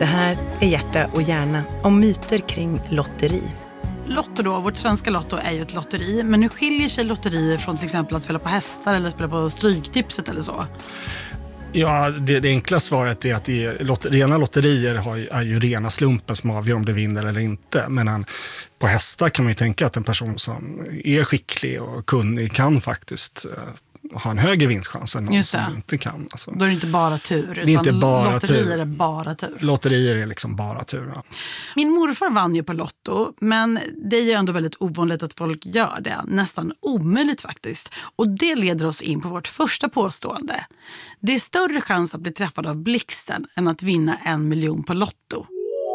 Det här är Hjärta och hjärna om myter kring lotteri. Lotto då, vårt svenska Lotto är ju ett lotteri. Men hur skiljer sig lotterier från till exempel att spela på hästar eller spela på stryktipset eller så? Ja, det enkla svaret är att rena lotterier är ju rena slumpen som avgör om det vinner eller inte. Men på hästar kan man ju tänka att en person som är skicklig och kunnig kan faktiskt ha en högre vinstchans än någon som inte kan. Alltså. Då är det inte bara tur, utan inte bara lotterier är bara tur. Lotterier är liksom bara tur, ja. Min morfar vann ju på Lotto, men det är ju ändå väldigt ovanligt att folk gör det. Nästan omöjligt faktiskt. Och det leder oss in på vårt första påstående. Det är större chans att bli träffad av blixten än att vinna 1 miljon på Lotto.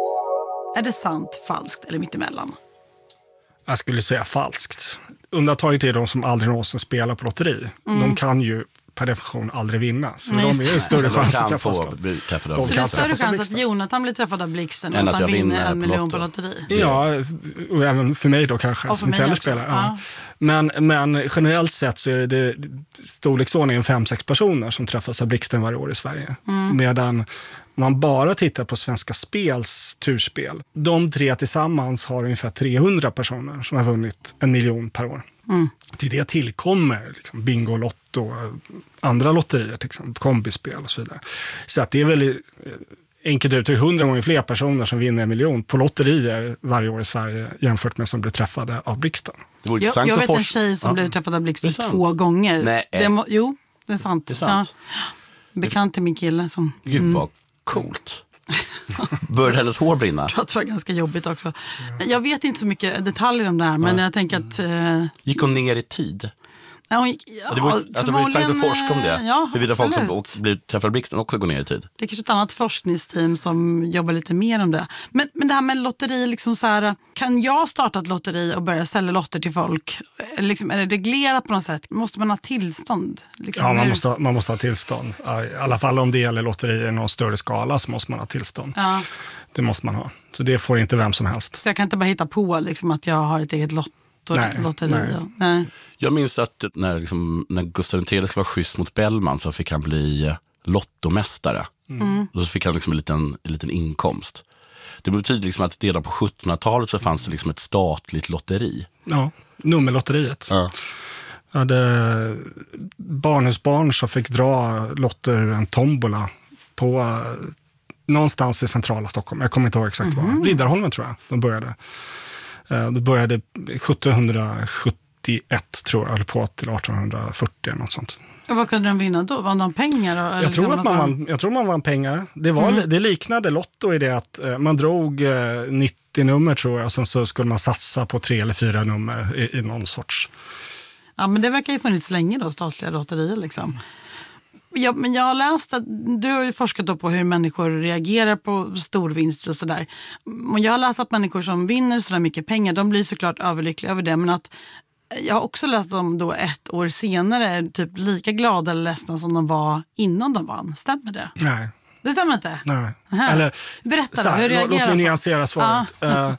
Är det sant, falskt eller mittemellan? Jag skulle säga falskt. Undantaget är de som aldrig någonsin spelar på lotteri. De kan ju per definition aldrig vinna. Så de är en större chans att träffas. Så det är större chans att Jonathan blir träffad av blixten än att han vinner 1 miljon på lotteri? Ja, och även för mig då kanske. Och för mig också. Ja. Men generellt sett så är det storleksordningen 5-6 personer som träffas av blixten varje år i Sverige. Medan man bara tittar på Svenska Spels turspel. De 3 tillsammans har ungefär 300 personer som har vunnit 1 miljon per år. Till det tillkommer liksom bingo, lotto, andra lotterier, till exempel kombispel och så vidare. Så att det är väl enkelt ut 100 gånger fler personer som vinner 1 miljon på lotterier varje år i Sverige jämfört med som blir träffade av blixten. Jag vet en tjej som blev träffad av blixten 2 gånger. Nej. Jo, det är sant. Det är sant. Ja. Bekant till min kille som... Gud vad coolt. Började hennes hår brinna? Jag tror att det var ganska jobbigt också. Jag vet inte så mycket detaljer om det här, men jag tänker att... Gick hon ner i tid? Ja, hon gick, det var intressant att forska om det. Ja, huruvida folk som blir träffade av blixten också går ner i tid. Det är kanske ett annat forskningsteam som jobbar lite mer om det. Men det här med lotteri, liksom så här, kan jag starta ett lotteri och börja sälja lotter till folk? Liksom, är det reglerat på något sätt? Måste man ha tillstånd? Liksom, ja, man måste ha tillstånd. I alla fall om det gäller lotterier i någon större skala så måste man ha tillstånd. Ja. Det måste man ha. Så det får inte vem som helst. Så jag kan inte bara hitta på liksom, att jag har ett eget lotteri. Nej. Jag minns att när Gustav III skulle vara schysst mot Bellman så fick han bli lottomästare. Då fick han liksom en liten inkomst. Det betyder liksom att redan på 1700-talet så fanns det liksom ett statligt lotteri. Ja, nummerlotteriet. Ja. Jag hade barnhusbarn som fick dra lotter ur en tombola på någonstans i centrala Stockholm. Jag kommer inte ihåg exakt var. Riddarholmen tror jag de började. Det började 1771 tror jag, på till 1840 eller något sånt. Och vad kunde de vinna då? Vann de pengar? Eller Jag tror man vann pengar. Det liknade Lotto i det att man drog 90 nummer tror jag och sen så skulle man satsa på 3 eller 4 nummer i någon sorts. Ja, men det verkar ju funnits länge då, statliga lotterier liksom. Ja, men jag har läst att du har ju forskat då på hur människor reagerar på storvinster och sådär. Och jag har läst att människor som vinner sådär mycket pengar, de blir såklart överlyckliga över det. Men att jag har också läst om då 1 år senare är typ lika glada eller ledsna som de var innan de vann. Stämmer det? Nej. Det stämmer inte? Nej. Eller, berätta då, hur reagerar låt mig nyansera svaret. Ja.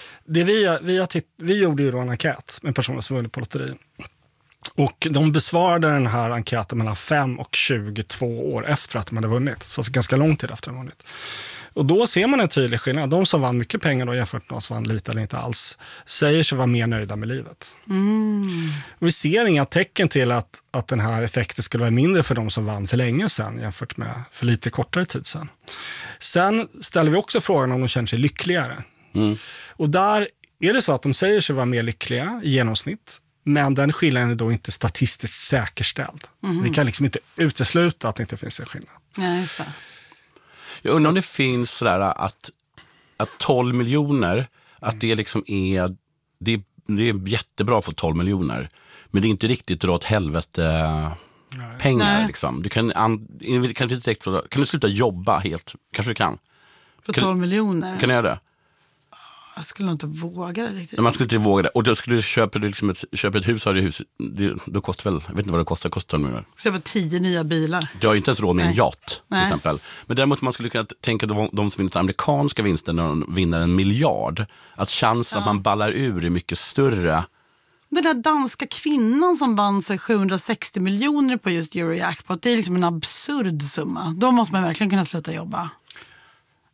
Vi gjorde ju då en enkät med personer som vunnit på lotteri. Och de besvarade den här enkäten mellan 5 och 22 år efter att de hade vunnit. Så alltså ganska lång tid efter att de hade vunnit. Och då ser man en tydlig skillnad. De som vann mycket pengar då jämfört med de som vann lite eller inte alls säger sig vara mer nöjda med livet. Och vi ser inga tecken till att den här effekten skulle vara mindre för de som vann för länge sedan jämfört med för lite kortare tid sedan. Sen ställer vi också frågan om de känner sig lyckligare. Och där är det så att de säger sig vara mer lyckliga i genomsnitt. Men den skillnaden är då inte statistiskt säkerställd. Vi kan liksom inte utesluta att det inte finns en skillnad. Ja, just det. Jag undrar om det finns sådär att 12 miljoner, att det liksom är jättebra att få 12 miljoner. Men det är inte riktigt dra åt helvete pengar. Liksom. Du kan du sluta jobba helt? Kanske du kan. För 12 miljoner? Kan du göra det? Jag skulle nog inte våga det riktigt. Man skulle inte våga det. Och då skulle du köpa ett hus, har du hus, då kostar väl, jag vet inte vad det kostar nu. Köpa 10 nya bilar. Du har ju inte ens råd med en yacht till exempel. Men däremot man skulle kunna tänka de som vinner amerikanska vinster när de vinner 1 miljard. Att chansen att man ballar ur är mycket större. Den där danska kvinnan som vann sig 760 miljoner på just Eurojackpot, det är liksom en absurd summa. Då måste man verkligen kunna sluta jobba.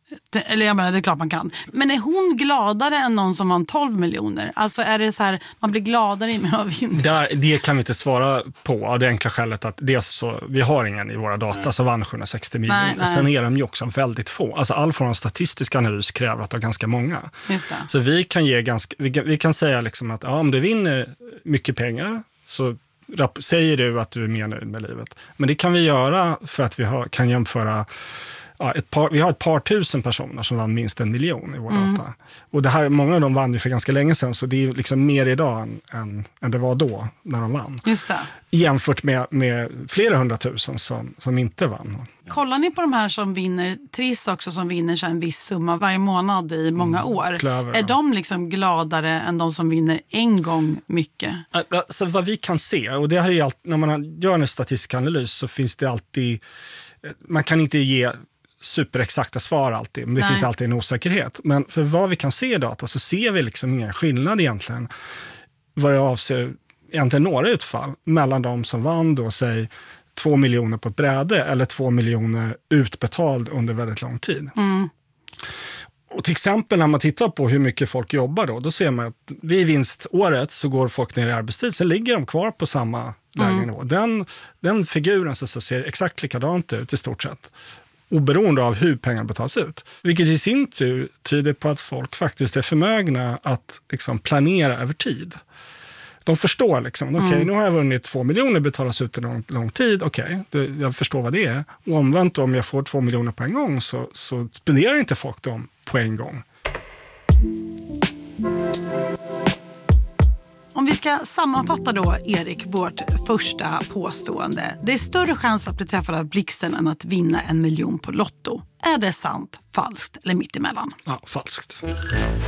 Eller jag menar, det är klart man kan. Men är hon gladare än någon som vann 12 miljoner? Alltså är det så här, man blir gladare med att vinna? Det kan vi inte svara på av det enkla skälet att vi har ingen i våra data som vann 760 miljoner. Nej. Sen är de ju också väldigt få. Alltså all form av statistisk analys kräver att det är ganska många. Just det. Så vi kan säga liksom att om du vinner mycket pengar så säger du att du är mer nöjd med livet. Men det kan vi göra för att kan jämföra. Vi har ett par tusen personer som vann minst 1 miljon i vår data. Och många av dem vann ju för ganska länge sedan, så det är liksom mer idag än det var då när de vann. Just det. Jämfört med flera 100 000 som inte vann. Kollar ni på de här som vinner, Triss också, som vinner så en viss summa varje månad i många år? Klöver, är de liksom gladare än de som vinner en gång mycket? Alltså vad vi kan se, och det här är när man gör en statistisk analys så finns det alltid, man kan inte ge superexakta svar alltid, men det finns alltid en osäkerhet. Men för vad vi kan se i data så ser vi liksom ingen skillnad egentligen vad det avser egentligen några utfall mellan de som vann då, säg 2 miljoner på ett bräde eller 2 miljoner utbetald under väldigt lång tid. Och till exempel när man tittar på hur mycket folk jobbar då ser man att vid vinståret så går folk ner i arbetstid, så ligger de kvar på samma lägenivå. Den figuren så ser exakt likadant ut i stort sett, oberoende av hur pengar betalas ut. Vilket i sin tur tyder på att folk faktiskt är förmögna att liksom planera över tid. De förstår liksom, okej, nu har jag vunnit 2 miljoner, betalas ut en lång tid, jag förstår vad det är. Och omvänt, om jag får 2 miljoner på en gång så spenderar inte folk dem på en gång. Om vi ska sammanfatta då, Erik, vårt första påstående. Det är större chans att bli träffad av blixten än att vinna 1 miljon på Lotto. Är det sant, falskt eller mittemellan? Ja, falskt.